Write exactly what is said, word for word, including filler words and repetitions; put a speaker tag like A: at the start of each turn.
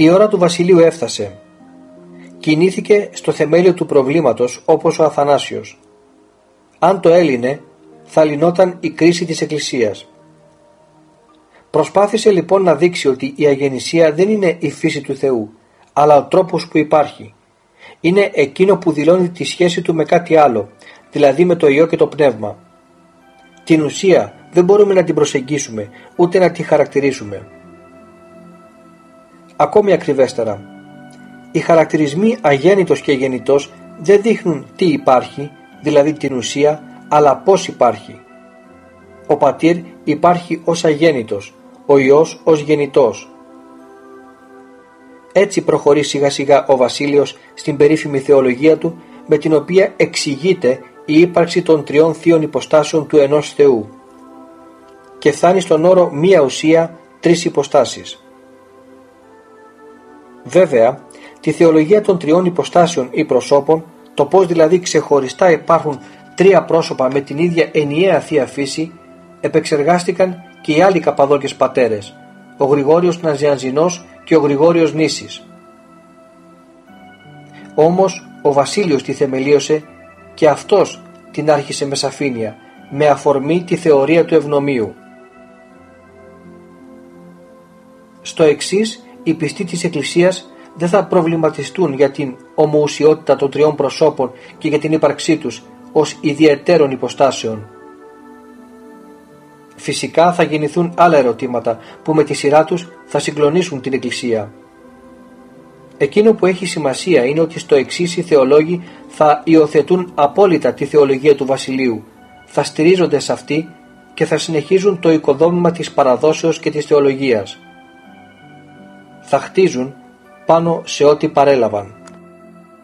A: Η ώρα του βασιλείου έφτασε. Κινήθηκε στο θεμέλιο του προβλήματος όπως ο Αθανάσιος. Αν το έλυνε, θα λυνόταν η κρίση της Εκκλησίας. Προσπάθησε λοιπόν να δείξει ότι η αγεννησία δεν είναι η φύση του Θεού, αλλά ο τρόπος που υπάρχει. Είναι εκείνο που δηλώνει τη σχέση του με κάτι άλλο, δηλαδή με το Υιό και το Πνεύμα. Την ουσία δεν μπορούμε να την προσεγγίσουμε, ούτε να τη χαρακτηρίσουμε. Ακόμη ακριβέστερα, οι χαρακτηρισμοί αγέννητος και γεννητός δεν δείχνουν τι υπάρχει, δηλαδή την ουσία, αλλά πώς υπάρχει. Ο πατήρ υπάρχει ως αγέννητος, ο Υιός ως γεννητός. Έτσι προχωρεί σιγά σιγά ο Βασίλειος στην περίφημη θεολογία του, με την οποία εξηγείται η ύπαρξη των τριών θείων υποστάσεων του ενός Θεού και φτάνει στον όρο μία ουσία, τρεις υποστάσεις. Βέβαια, τη θεολογία των τριών υποστάσεων ή προσώπων, το πώς δηλαδή ξεχωριστά υπάρχουν τρία πρόσωπα με την ίδια ενιαία θεία φύση, επεξεργάστηκαν και οι άλλοι Καπαδόκες πατέρες, ο Γρηγόριος Ναζιανζινός και ο Γρηγόριος Νήσης. Όμως ο Βασίλειος τη θεμελίωσε και αυτός την άρχισε με σαφήνεια, με αφορμή τη θεωρία του ευνομίου. Στο εξής, οι πιστοί της Εκκλησίας δεν θα προβληματιστούν για την ομοουσιότητα των τριών προσώπων και για την ύπαρξή τους ως ιδιαιτέρων υποστάσεων. Φυσικά θα γεννηθούν άλλα ερωτήματα που με τη σειρά τους θα συγκλονίσουν την Εκκλησία. Εκείνο που έχει σημασία είναι ότι στο εξής οι θεολόγοι θα υιοθετούν απόλυτα τη θεολογία του Βασιλείου, θα στηρίζονται σε αυτή και θα συνεχίζουν το οικοδόμημα της παραδόσεως και της θεολογίας. Θα χτίζουν πάνω σε ό,τι παρέλαβαν.